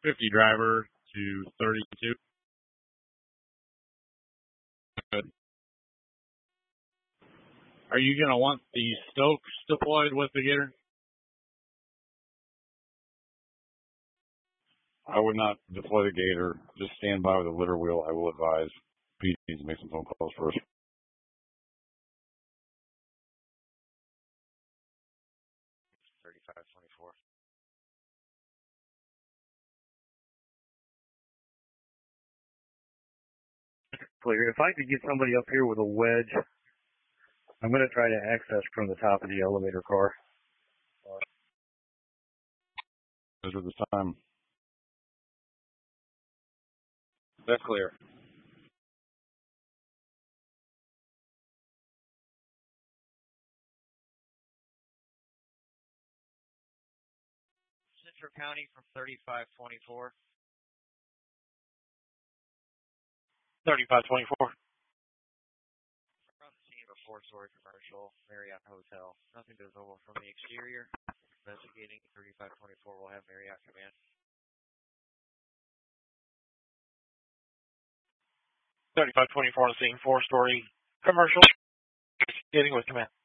50 driver to 32. Good. Are you going to want the Stokes deployed with the Gator? I would not deploy the Gator. Just stand by with the litter wheel. I will advise Pete needs to make some phone calls first. Clear. If I could get somebody up here with a wedge, I'm going to try to access from the top of the elevator car. Measure the time. That's clear. Central County from 3524. 3524. From the scene of a four-story commercial Marriott hotel. Nothing visible from the exterior. Investigating 3524 will have Marriott command. 3524 on the scene, four-story commercial. Getting with command.